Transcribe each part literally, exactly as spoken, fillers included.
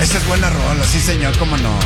Esa es buena rola, sí señor, cómo no.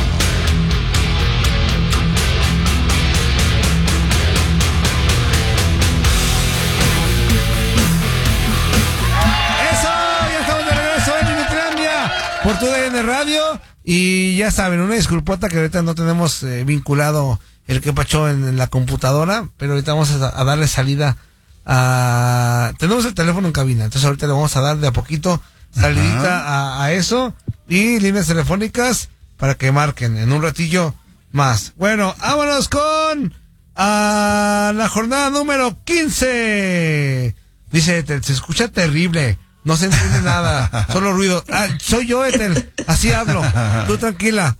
Por tu D N Radio. Y ya saben, una disculpota que ahorita no tenemos eh, vinculado el que pachó en, en la computadora, pero ahorita vamos a, a darle salida a... Tenemos el teléfono en cabina, entonces ahorita le vamos a dar de a poquito salidita a, a eso, y líneas telefónicas para que marquen en un ratillo más. Bueno, vámonos con a la jornada número quince. Dice, te, se escucha terrible. No se entiende nada, solo ruido. Ah, soy yo, Ethel, así hablo. Tú tranquila.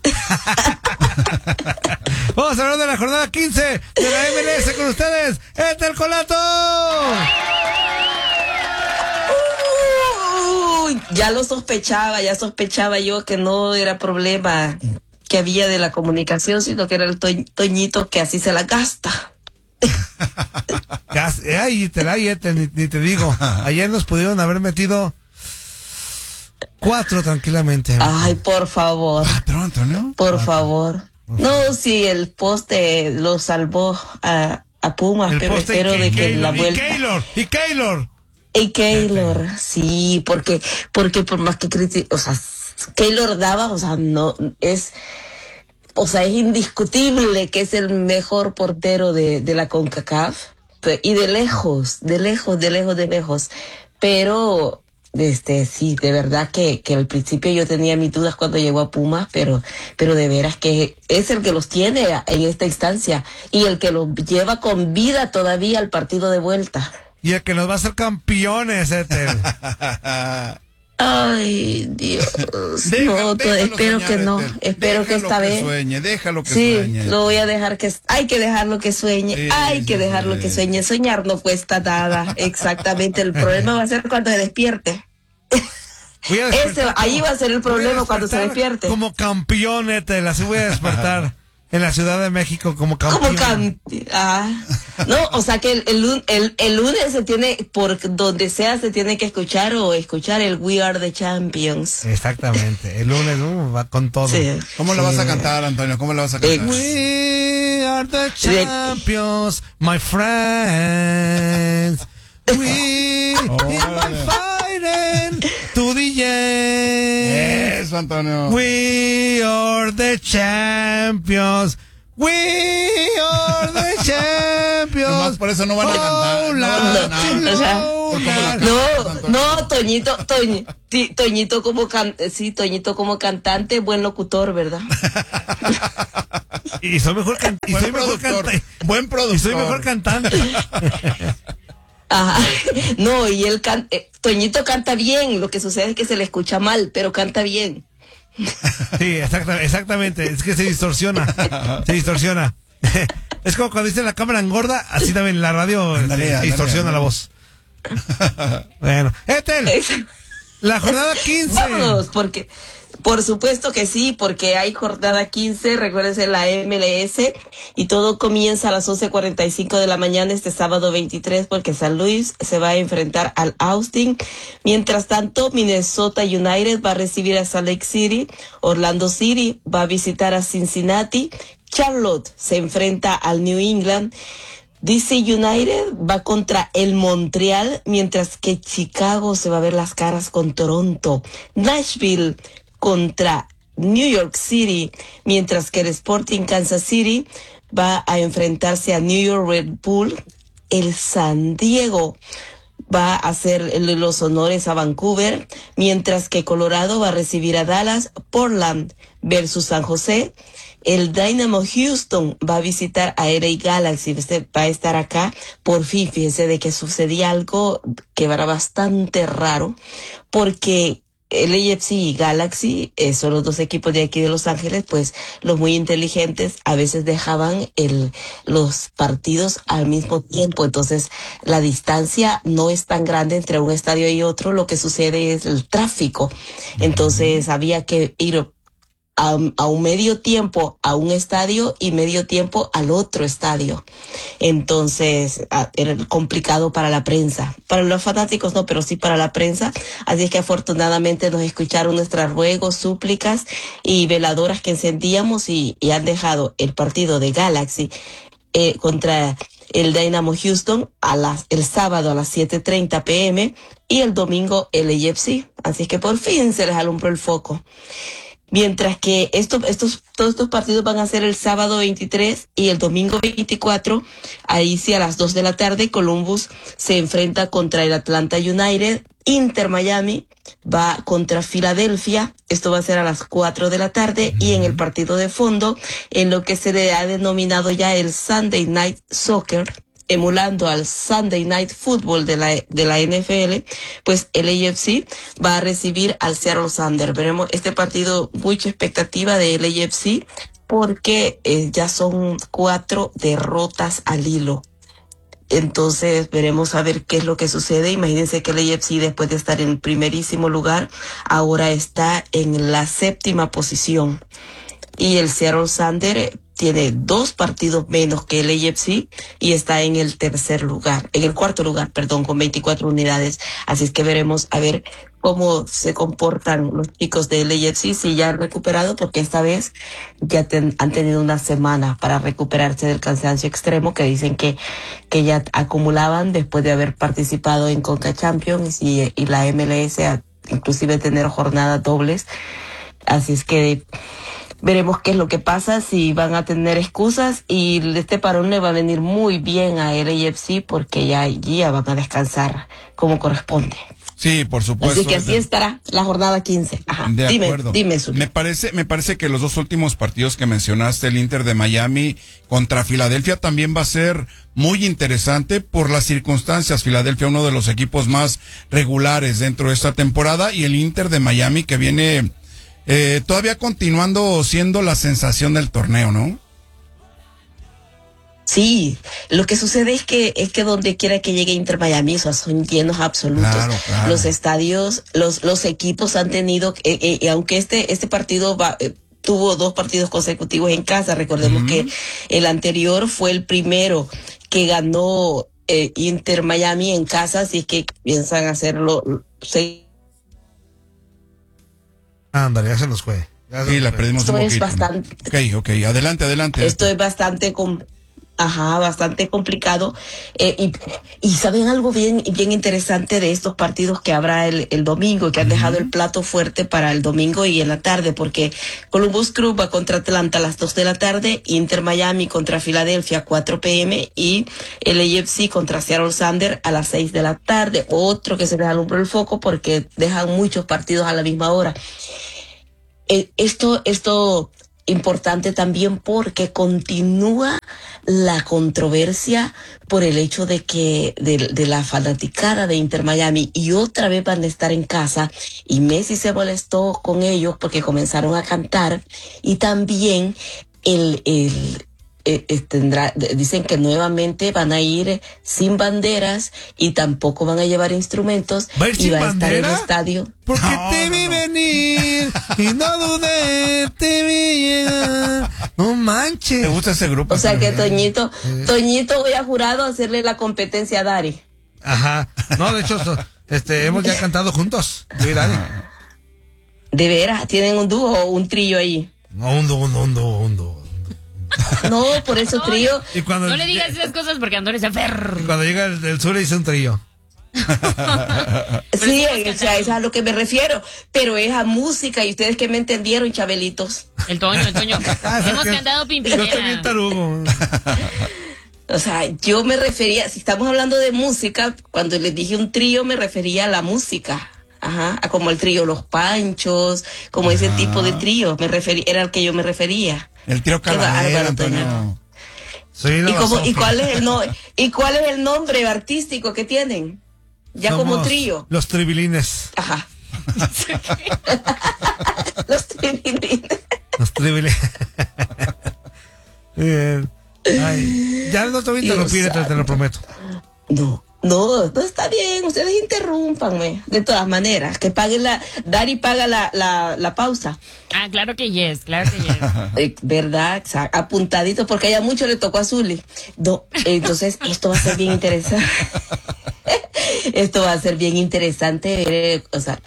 Vamos a hablar de la jornada quince de la M L S con ustedes, Ethel Colato. Uy, ya lo sospechaba, ya sospechaba yo que no era problema que había de la comunicación, sino que era el to Toñito que así se la gasta. Ay, te la ni, ni te digo. Ayer nos pudieron haber metido cuatro tranquilamente. Ay, por favor. Ah, pero Antonio. Por ah, favor. No, si el poste lo salvó a, a Pumas, pero espero de que en la vuelta. Y Keylor, y Keylor. Y Keylor, sí, porque, porque por más que criti, o sea, Keylor daba, o sea, no, es, o sea, es indiscutible que es el mejor portero de, de la CONCACAF, y de lejos, de lejos, de lejos, de lejos, pero, este, sí, de verdad que, que al principio yo tenía mis dudas cuando llegó a Pumas, pero, pero de veras que es el que los tiene en esta instancia, y el que los lleva con vida todavía al partido de vuelta. Y el que nos va a hacer campeones, Ethel. Ay, Dios. Deja, no, todo, espero soñar, que no. Ethel. Espero déjalo que esta que vez. Sueñe, déjalo que sí, sueñe. lo voy a dejar que. Hay que dejarlo que sueñe. Sí, hay que sí, dejarlo sí. que sueñe. Soñar no cuesta nada. Exactamente. El problema va a ser cuando se despierte. Voy a Ese, ahí va a ser el problema cuando se despierte. Como campeón, Ethel. Así voy a despertar. En la Ciudad de México como campeón. Como campeón. Ah. No, o sea que el, el, el, el lunes se tiene, por donde sea, se tiene que escuchar o escuchar el We Are the Champions. Exactamente. El lunes uh, va con todo. Sí. ¿Cómo lo vas a cantar, Antonio? ¿Cómo lo vas a cantar? We are the champions, my friends. We are fighting to the end. Eso, Antonio. We are the champions. We are the champions. Nomás por eso no van a cantar. No, van a ganar. No, o sea, Por cómo la no, cantas, no, Toñito, Toñ, ti- Toñito como can, sí, Toñito como cantante, buen locutor, ¿verdad? Y soy mejor, can y Buen soy mejor productor. cantante. Buen productor. Y soy mejor cantante. Ajá. No, y él can, eh, Toñito canta bien, lo que sucede es que se le escucha mal, pero canta bien. Sí, exacta, exactamente. Es que se distorsiona. Se distorsiona. Es como cuando dice la cámara engorda, así también en la radio Andale, se andale, distorsiona andale. la voz. Bueno, Ethel, la jornada quince. Vámonos, porque, por supuesto que sí, porque hay jornada quince, recuérdense la M L S, y todo comienza a las once cuarenta y cinco de la mañana este sábado veintitrés, porque San Luis se va a enfrentar al Austin. Mientras tanto, Minnesota United va a recibir a Salt Lake City, Orlando City va a visitar a Cincinnati, Charlotte se enfrenta al New England, D C United va contra el Montreal, mientras que Chicago se va a ver las caras con Toronto. Nashville contra New York City, mientras que el Sporting Kansas City va a enfrentarse a New York Red Bull. El San Diego va a hacer los honores a Vancouver, mientras que Colorado va a recibir a Dallas. Portland versus San José. El Dynamo Houston va a visitar a L A Galaxy, va a estar acá. Por fin, fíjense de que sucedía algo que era bastante raro, porque el A F C y Galaxy eh, son los dos equipos de aquí de Los Ángeles, pues los muy inteligentes a veces dejaban el, los partidos al mismo tiempo, entonces la distancia no es tan grande entre un estadio y otro, lo que sucede es el tráfico, entonces había que ir a, a un medio tiempo a un estadio y medio tiempo al otro estadio. Entonces, a, era complicado para la prensa. Para los fanáticos no, pero sí para la prensa. Así es que afortunadamente nos escucharon nuestros ruegos, súplicas y veladoras que encendíamos y, y han dejado el partido de Galaxy eh, contra el Dynamo Houston a las, el sábado a las siete treinta pm y el domingo el L A F C. Así es que por fin se les alumbró el foco. Mientras que estos, estos, todos estos partidos van a ser el sábado veintitrés y el domingo veinticuatro, ahí sí a las dos de la tarde, Columbus se enfrenta contra el Atlanta United, Inter Miami va contra Filadelfia, esto va a ser a las cuatro de la tarde, y en el partido de fondo, en lo que se le ha denominado ya el Sunday Night Soccer, emulando al Sunday Night Football de la, de la N F L, pues el A F C va a recibir al Seattle Sounders. Veremos este partido, mucha expectativa de el A F C, porque eh, ya son cuatro derrotas al hilo. Entonces veremos a ver qué es lo que sucede. Imagínense que el A F C, después de estar en primerísimo lugar, ahora está en la séptima posición. Y el Seattle Sounders tiene dos partidos menos que el A F C y está en el tercer lugar, en el cuarto lugar, perdón, con veinticuatro unidades. Así es que veremos a ver cómo se comportan los chicos del A F C, si ya han recuperado, porque esta vez ya ten, han tenido una semana para recuperarse del cansancio extremo que dicen que, que ya acumulaban después de haber participado en Conca Champions y, y la M L S, a, inclusive tener jornadas dobles. Así es que veremos qué es lo que pasa, si van a tener excusas, y este parón le va a venir muy bien a el A F C porque ya allí ya van a descansar como corresponde. Sí, por supuesto. Así que así estará la jornada quince. Ajá. De dime, acuerdo. Dime, Zuli. Me parece, me parece que los dos últimos partidos que mencionaste, el Inter de Miami contra Filadelfia, también va a ser muy interesante por las circunstancias. Filadelfia, uno de los equipos más regulares dentro de esta temporada, y el Inter de Miami que viene Eh, todavía continuando siendo la sensación del torneo, ¿no? Sí, lo que sucede es que es que donde quiera que llegue Inter Miami, o sea, son llenos absolutos. Claro, claro. Los estadios, los los equipos han tenido, eh, eh, aunque este este partido va, eh, tuvo dos partidos consecutivos en casa, recordemos uh-huh. que el anterior fue el primero que ganó eh, Inter Miami en casa, así que piensan hacerlo seis. Ándale, ya se nos fue. Ya se sí, nos la fue. perdimos Esto un es poquito. bastante. Ok, ok, adelante, adelante. Esto es bastante com Ajá, bastante complicado. Eh, y, y saben algo bien, bien interesante de estos partidos que habrá el, el domingo, que han uh-huh. dejado el plato fuerte para el domingo y en la tarde, porque Columbus Crew va contra Atlanta a las dos de la tarde, Inter Miami contra Filadelfia a cuatro pm y el A F C contra Seattle Sounders a las seis de la tarde. Otro que se les alumbró el foco porque dejan muchos partidos a la misma hora. Eh, esto, esto importante también porque continúa la controversia por el hecho de que de, de la fanaticada de Inter Miami, y otra vez van a estar en casa, y Messi se molestó con ellos porque comenzaron a cantar, y también el, el Eh, eh, tendrá, dicen que nuevamente van a ir sin banderas y tampoco van a llevar instrumentos, ¿Va a ir y sin va a estar en el bandera? estadio. Porque No, te no, vi no. venir y no dudé, te vi llegar. No manches. ¿Te gusta ese grupo? O sea que Toñito, Eh. Toñito voy a jurado a hacerle la competencia a Dari. Ajá. No, de hecho, so- este, hemos ya cantado juntos. Sí, dale. De veras, tienen un dúo o un trío ahí. No, un dúo, un dúo, un dúo, un dúo. No, por eso No, trío. Y cuando, No le digas esas cosas porque Andrés se aferra. cuando llega el del sur le dice un trío. Sí, o sea, es a lo que me refiero. Pero es a música, y ustedes que me entendieron, chabelitos. El Toño, el Toño. Ah, Hemos que- cantado Yo también Pimpinela. tarugo. O sea, yo me refería, si estamos hablando de música, cuando les dije un trío me refería a la música. Ajá, a como el trío Los Panchos, como ese Ajá. tipo de trío, me refería, era al que yo me refería. El trío Qué Calavera, bárbaro, Antonio. Toño. Soy ¿Y, cómo, ¿Y Sofía. cuál es el no, y cuál es el nombre artístico que tienen? Ya como Somos trío. Los tribilines. Ajá. Los tribilines. Los tribilines. Bien. Ay, ya no te voy a interrumpir, Dios te, te lo prometo. No, no, no está bien, ustedes interrumpen. interrúmpanme, de todas maneras, que paguen la, Dari paga la, la, la pausa. Ah, claro que yes, claro que yes. Eh, ¿Verdad? Apuntadito, porque a ella mucho le tocó a Zuli. No, entonces, esto va a ser bien interesante. Esto va a ser bien interesante. eh, O sea,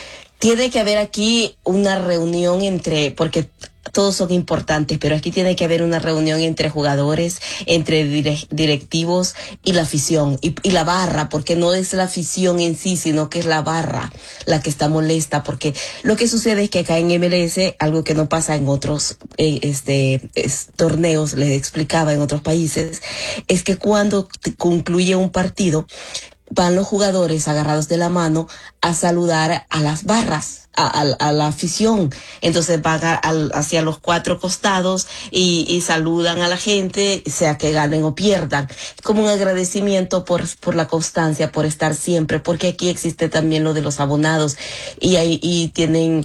tiene que haber aquí una reunión entre, porque todos son importantes, pero aquí tiene que haber una reunión entre jugadores, entre dire- directivos y la afición, y, y la barra, porque no es la afición en sí, sino que es la barra la que está molesta, porque lo que sucede es que acá en M L S, algo que no pasa en otros eh, este es, torneos, les explicaba en otros países, es que cuando t- concluye un partido, van los jugadores agarrados de la mano a saludar a las barras, a, a, a la afición. Entonces van a, a, hacia los cuatro costados y, y saludan a la gente, sea que ganen o pierdan, como un agradecimiento por, por la constancia, por estar siempre, porque aquí existe también lo de los abonados y, hay, y tienen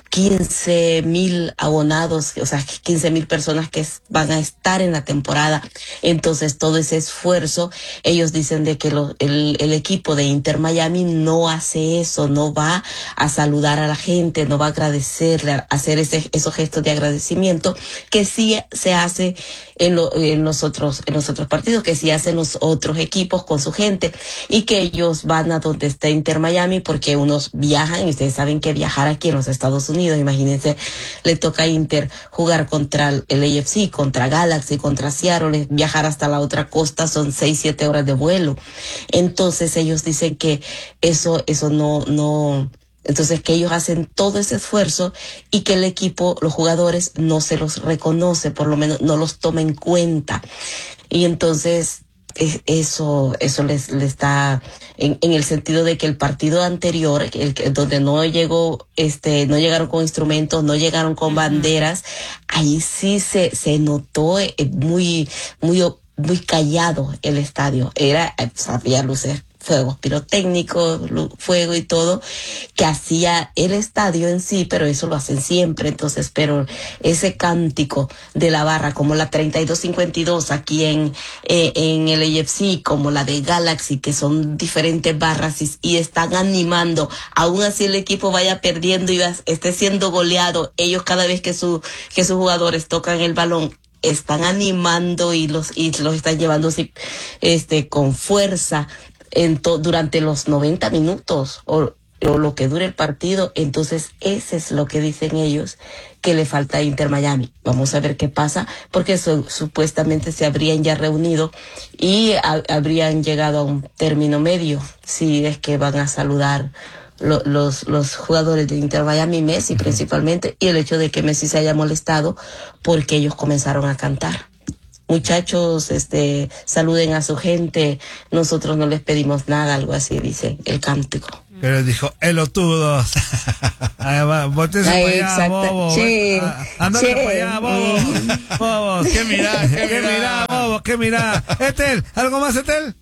quince mil abonados, o sea, quince mil personas que es, van a estar en la temporada. Entonces, todo ese esfuerzo, ellos dicen de que lo, el, el equipo de Inter Miami no hace eso, no va a saludar a la gente, no va a agradecerle, a hacer ese, esos gestos de agradecimiento que sí se hace en, lo, en, los otros, en los otros partidos, que sí hacen los otros equipos con su gente, y que ellos van a donde está Inter Miami, porque unos viajan, y ustedes saben que viajar aquí en los Estados Unidos, imagínense, le toca a Inter jugar contra el A F C, contra Galaxy, contra Seattle, viajar hasta la otra costa, son seis, siete horas de vuelo. Entonces ellos dicen que eso, eso no, no, entonces que ellos hacen todo ese esfuerzo y que el equipo, los jugadores, no se los reconoce, por lo menos no los toma en cuenta. Y entonces es- eso, eso les, les está en, en el sentido de que el partido anterior, el, que- donde no llegó, este, no llegaron con instrumentos, no llegaron con banderas, ahí sí se, se notó eh, muy, muy, o- muy callado el estadio. Era, eh, pues, había luces, fuegos pirotécnicos, lu- fuego y todo, que hacía el estadio en sí, pero eso lo hacen siempre. Entonces, pero ese cántico de la barra, como la treinta y dos cincuenta y dos aquí en, eh, en el A F C, como la de Galaxy, que son diferentes barras y, y están animando, aún así el equipo vaya perdiendo y va- esté siendo goleado, ellos cada vez que su, que sus jugadores tocan el balón, están animando y los, y los están llevando así, este, con fuerza en to- durante los noventa minutos o, o lo que dure el partido. Entonces ese es lo que dicen ellos que le falta a Inter Miami. Vamos a ver qué pasa, porque su- supuestamente se habrían ya reunido y ha- habrían llegado a un término medio, si es que van a saludar lo- los, los jugadores de Inter Miami, Messi principalmente, y el hecho de que Messi se haya molestado porque ellos comenzaron a cantar. Muchachos, este, saluden a su gente, nosotros no les pedimos nada, algo así dice el cántico. Pero dijo, elotudos. Ahí va, voltese Ay, para allá, exacto. bobo. Sí, Ah, Andate sí. para allá, bobo. Bobos. ¿Qué mirá? ¿Qué ¿Qué mirá? mirá, bobo? ¿Qué mirá? Etel, ¿algo más, Etel?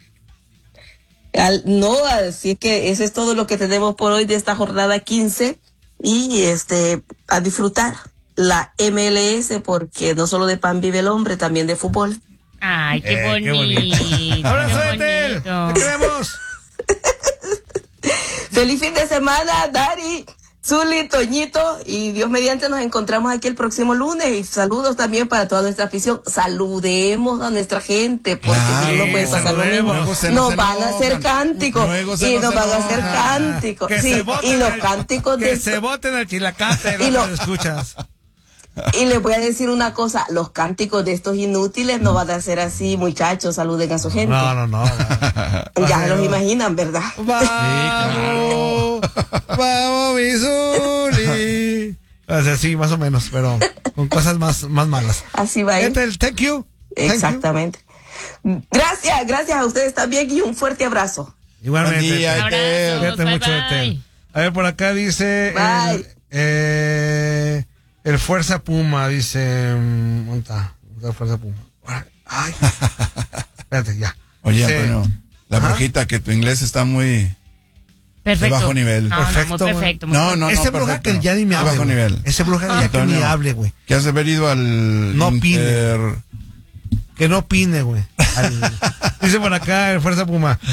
Al- no, así es que eso es todo lo que tenemos por hoy de esta jornada quince, y este, a disfrutar la M L S, porque no solo de pan vive el hombre, también de fútbol. Ay, qué Eh, qué bonito. bonito. Abrazo, qué Etel. bonito. Te queremos. Feliz fin de semana, Dari, Zuli, Toñito, y Dios mediante nos encontramos aquí el próximo lunes. Y saludos también para toda nuestra afición. Saludemos a nuestra gente, porque Claro, si no nos puede pasar lo mismo. luego se Nos nos van a hacer enojan. cánticos Luego se y nos nos van a hacer enojan. cánticos. Que Sí, se voten y los al- cánticos que de se voten al chilacate, Y no lo- lo escuchas. Y les voy a decir una cosa, los cánticos de estos inútiles no van a ser así, muchachos, saluden a su gente. No, no, no. Ya se los imaginan, ¿verdad? Vamos, vamos, mi Zuli. O sea, sí, más o menos, pero con cosas más, más malas. Así va. ¿eh? Etel, thank you. Thank you. Exactamente. Gracias, gracias a ustedes también y un fuerte abrazo. Igualmente. Buen día, Etel. Etel. Cuídate Bye, mucho, bye. Etel. A ver, por acá dice Bye. el, eh, el Fuerza Puma, dice, mm, ¿dónde está? ¿Dónde está el Fuerza Puma? Ay, espérate, ya. Oye, Dice, Antonio, la Ajá. brujita, que tu inglés está muy Perfecto. de bajo nivel. No, no, muy Perfecto, güey. perfecto. muy No, no, no. ese bruja perfecto. que ya ni me De hable. bajo güey. nivel. Ese bruja ya que ni Antonio. hable, güey. Que has de haber ido al No opine. Inter- Que no opine, güey. Al- Dice por acá el Fuerza Puma.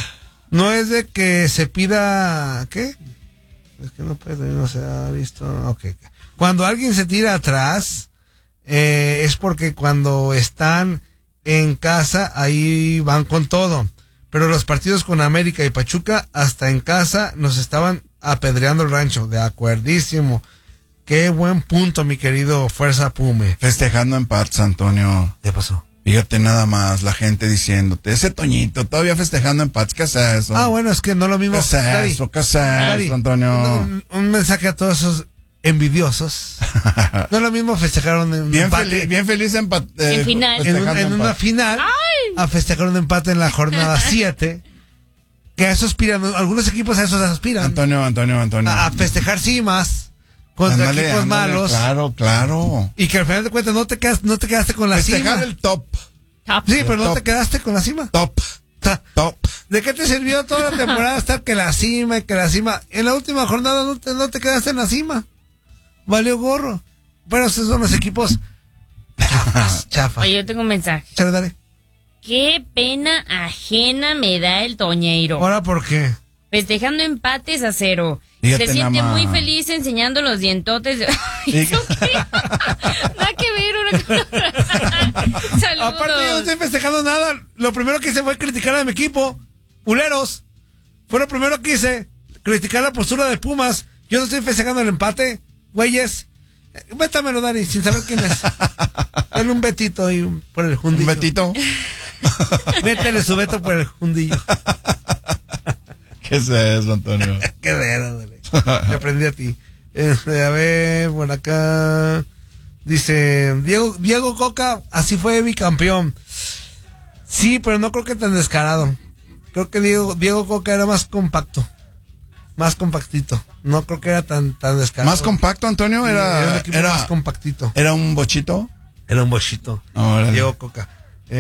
no es de que se pida, ¿qué? Es que no puede, no se ha visto, ok. Cuando alguien se tira atrás, eh, es porque cuando están en casa, ahí van con todo. Pero los partidos con América y Pachuca, hasta en casa, nos estaban apedreando el rancho. De acuerdísimo. Qué buen punto, mi querido Fuerza Pume. Festejando empates, Antonio. ¿Qué pasó? Fíjate nada más, la gente diciéndote, ese Toñito todavía festejando empates, ¿qué es eso? Ah, bueno, es que no lo mismo. ¿Qué es Dari, eso? ¿Qué es Dari, eso, Antonio? Un, un mensaje a todos esos envidiosos. No es lo mismo festejar un bien empate feliz, bien feliz empa- eh, En final. en, un- festejando en una empate. final a festejar un empate en la jornada siete. Que a eso aspiran, algunos equipos a eso aspiran. Antonio, Antonio, Antonio. A, a festejar sí más contra Ándale, equipos ándale, malos. Claro, claro. Y que al final de cuentas no te quedas, no te quedaste con la Festejar cima. el top, Top. Sí, pero no top. te quedaste con la cima. top, Ta- top. ¿De qué te sirvió toda la temporada estar que la cima y que la cima? En la última jornada no te, no te quedaste en la cima. Valió gorro. Bueno, esos son los equipos chafas, chafas. Oye, yo tengo un mensaje. Chale, dale. Qué pena ajena me da el Toñeiro. ¿Ahora por qué? Festejando empates a cero. Fíjate Se siente nada más. muy feliz enseñando los dientotes. De... Fíjate. ¿Eso qué? Nada que ver una con otra. Saludos. Aparte yo no estoy festejando nada. Lo primero que hice fue criticar a mi equipo. Culeros. Fue lo primero que hice. Criticar la postura de Pumas. Yo no estoy festejando el empate. Güeyes. Eh, Vétamelo, Dani, sin saber quién es. Dale un betito y un- por el Un jundillo. Betito. Métele su veto por el jundillo. ¿Qué es eso, Antonio? Qué raro, dale. Te aprendí a ti. Este, a ver, por acá. Dice, Diego, Diego Coca, así fue bicampeón. Sí, pero no creo que tan descarado. Creo que Diego, Diego Coca era más compacto. Más compactito. No creo que era tan, tan descarado. ¿Más compacto, Antonio? Sí, Era, un equipo era, más compactito. ¿Era un bochito? Era un bochito. Órale. Diego Coca.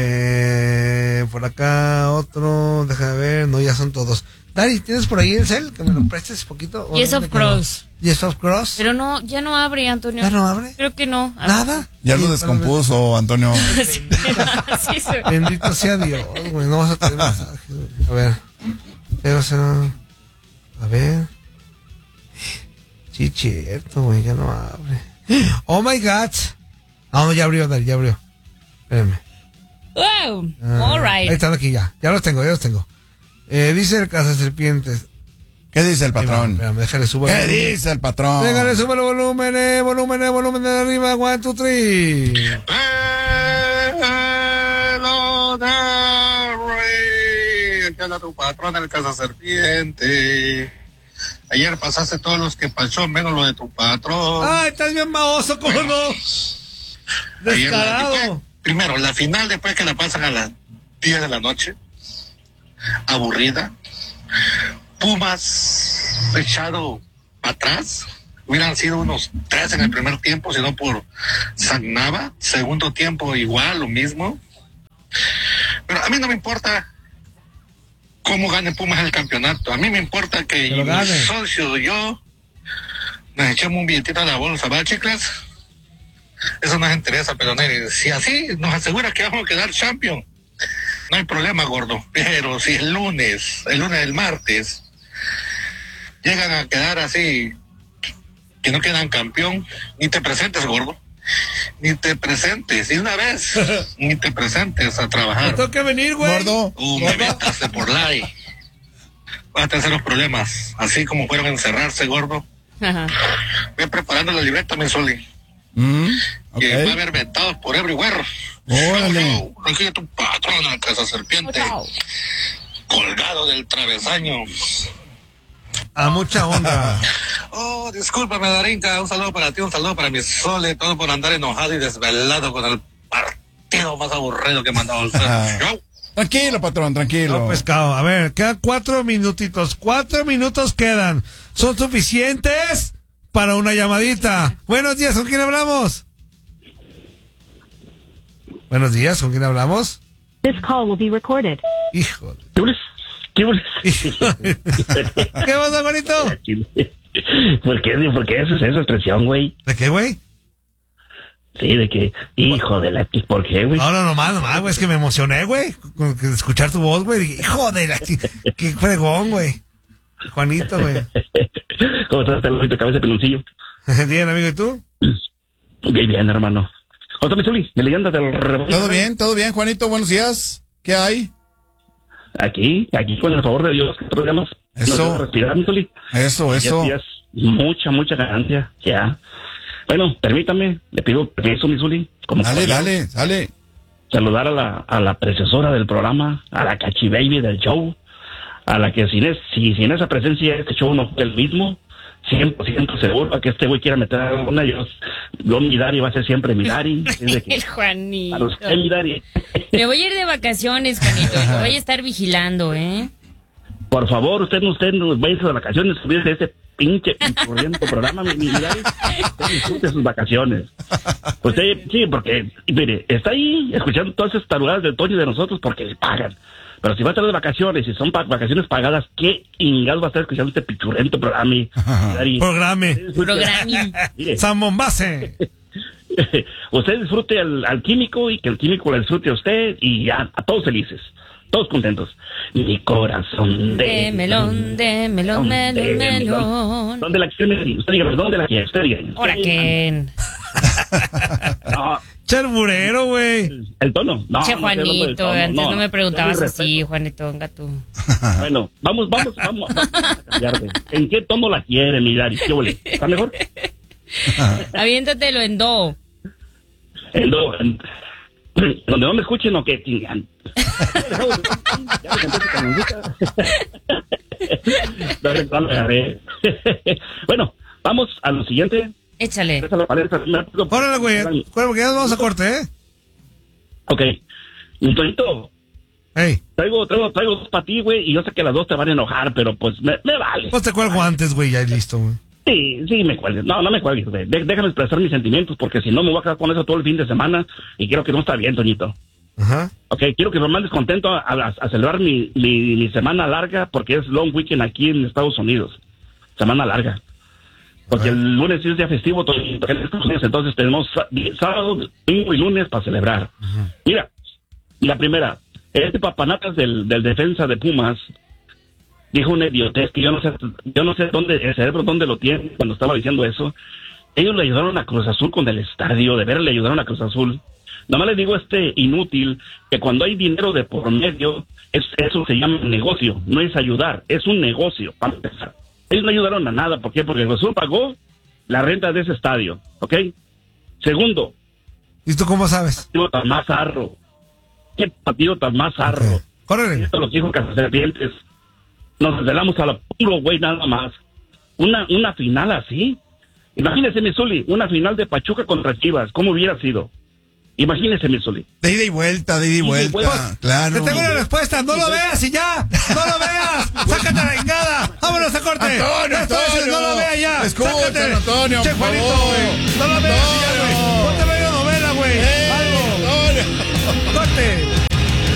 Eh, por acá otro, déjame ver, no, ya son todos. Dari, ¿tienes por ahí el cel? Que me lo prestes poquito. ¿O Yes, dónde of quedó? course. Yes, of Cross. Pero no, ya no abre, Antonio. ¿Ya no abre? Creo que no. A ver. ¿Nada? Ya Sí, lo descompuso, Antonio. Sí, sí, sí. Bendito sea Dios, güey, no vas a tener mensajes, güey. A ver. Pero, o sea, a ver. Sí, cierto, güey, ya no abre. Oh my God. Ah, no, ya abrió, Dari, ya abrió. Espérame. Wow. Ah, All Ahí right. están aquí ya. Ya los tengo, ya los tengo. Eh, dice el Cazaserpientes. ¿Qué dice el patrón? Espérame, déjale subo. ¿Qué dice el patrón? Déjale sube el volumen, eh, volumen, eh, volumen de arriba, one, two, three. Hello there, aquí habla tu patrón, el Cazaserpiente. Ayer pasaste todos los que pasó, menos lo de tu patrón. Ay, estás bien maoso, ¿cómo no? Ayer la- Descarado. después- primero, la final después que la pasan a las diez de la noche. Aburrida. Pumas echado atrás. Hubieran sido unos tres en el primer tiempo, si no por Sagnava. Segundo tiempo igual, lo mismo. Pero a mí no me importa cómo gane Pumas el campeonato. A mí me importa que Que lo mi gane. socio y yo nos echemos un billetito a la bolsa, ¿va, chicas? Eso nos interesa, pero Neri, si así nos asegura que vamos a quedar champion, no hay problema, gordo. Pero si el lunes, el lunes del martes, llegan a quedar así, que no quedan campeón, ni te presentes, gordo. Ni te presentes, y una vez, ni te presentes a Me trabajar. tengo que venir, güey. Gordo. Uh, me vetaste por like. Vas a tener los problemas, así como fueron a encerrarse, gordo. Ajá. Ve preparando la libreta, mi Soli. Mm, ok. Que va a haber vetados por everywhere. Órale. Aquí está tu patrón en la casa serpiente, Chao. colgado del travesaño. A mucha onda. Oh, discúlpame, Darinka. Un saludo para ti, un saludo para mi Sole. Todo por andar enojado y desvelado con el partido más aburrido que he mandado al Ah. Yo. Tranquilo, patrón, tranquilo. No, pescado. A ver, quedan cuatro minutitos. Cuatro minutos quedan. ¿Son suficientes para una llamadita? Buenos días, ¿con quién hablamos? Buenos días, ¿con quién hablamos? This call will be recorded. Híjole. ¿Qué bolas? ¿Qué bolas? ¿Qué pasa, bonito? ¿Por qué, ¿Por qué haces esa expresión, güey? ¿De qué, güey? Sí, de que, hijo de la... ¿Por qué, güey? No, no, nomás, nomás, güey, es que me emocioné, güey, con que escuchar tu voz, güey. Dije, hijo de la... Qué fregón, güey. Juanito, güey. ¿Cómo estás, pelón de cabeza, peloncillo? Bien, amigo, ¿y tú? Bien, bien, hermano. ¿Cómo estás, mi Zuli? ¿Me leyendas del rebaño? Todo bien, todo bien, Juanito, buenos días. ¿Qué hay? Aquí, aquí con el favor de Dios, que programas. Eso. No respirar, mi Zuli. Eso, eso. Ya, ya es mucha, mucha ganancia, ya. Bueno, permítame, le pido permiso, mi Zuli. Como Dale, caballero, dale, dale. saludar a la, a la precesora del programa, a la Cachi Baby del show, a la que sin, es, si, sin esa presencia este show no fue el mismo, cien por ciento seguro a que este güey quiera meter a una, yo, yo mi Dari va a ser siempre mi Dari. El Juanito. A los que mi Dari. Me voy a ir de vacaciones, Juanito, y lo voy a estar vigilando, ¿eh? Por favor, usted, usted nos vaya de vacaciones, subirse ese pinche corriente programa, mi, mi Dari. Usted disfrute sus vacaciones. Usted, sí, porque, mire, está ahí escuchando todas esas tarugadas del Toño de nosotros porque le pagan. Pero si va a estar de vacaciones y son pa- vacaciones pagadas, ¿qué ingados va a estar escuchando este pichurrento programa, mi Dari? Programe. Programi. Mire, San Bombase. usted disfrute al, al químico y que el químico la disfrute a usted y ya, a todos felices, todos contentos. Mi corazón de, De melón, de melón, melón, melón. ¿Dónde la quiere? Usted dígame, ¿dónde la quiere? Usted dígame. Ahora que... No, Cherburero, güey. el tono. No, Che, no, no, Juanito, no, no, antes no, no, me preguntabas no, así, Juanito, venga tú. Bueno, vamos, vamos, vamos, vamos a cambiarte. ¿En qué tono la quiere, mi Dari? ¿Qué huele? ¿Está mejor? Aviéntatelo en do. En do, en- donde no me escuchen o que tingan. Ya me canté esa cancioncita. No, no, no, a ver. Bueno, vamos a lo siguiente. Échale. Esa es la paleta. Órale, güey. Órale, porque ya nos vamos a corte, ¿eh? Ok. Un tonito. Ey, Traigo, traigo, traigo dos para ti, güey, y yo sé que las dos te van a enojar, pero pues me, me vale. pues te cuelgo antes, güey, ya y listo, güey. Sí, sí, me cuelgues. No, no me cuelgues, güey. De- déjame expresar mis sentimientos, porque si no me voy a quedar con eso todo el fin de semana, y quiero que no está bien, Toñito. Ajá. Ok, quiero que me mandes contento a, a- a celebrar mi, mi, mi semana larga, porque es long weekend aquí en Estados Unidos. Semana larga. Porque el lunes sí es día festivo, Toñito, en Estados Unidos, entonces tenemos sá- sábado, domingo y lunes para celebrar. Mira, la primera, este papanatas del, del defensa de Pumas dijo una idiotez que yo no sé, yo no sé dónde, el cerebro dónde lo tiene cuando estaba diciendo eso. Ellos le ayudaron a Cruz Azul con el estadio, de ver le ayudaron a Cruz Azul. Nada más le digo a este inútil que cuando hay dinero de por medio, es, eso se llama negocio, no es ayudar, es un negocio, para empezar. Ellos no ayudaron a nada, ¿por qué? Porque Cruz Azul pagó la renta de ese estadio, ¿ok? Segundo, ¿Y tú cómo sabes? partido tan más arro. ¿Qué partido tan más arro? Ok. Córrele. Esto lo dijo Cazaserpientes. Nos desvelamos a la puro güey nada más. Una, una final así. Imagínese, mi Zuli, una final de Pachuca contra Chivas. ¿Cómo hubiera sido? Imagínese, mi Zuli. De ida y vuelta, de ida y vuelta. vuelta. Claro. Te tengo una respuesta, no lo veas y ya. No lo veas. Sácate la ingada. Vámonos a corte. Antonio, Esto es, Antonio. no lo veas ya. Escucha, Sácate. Antonio, Che, por Juanito, favor.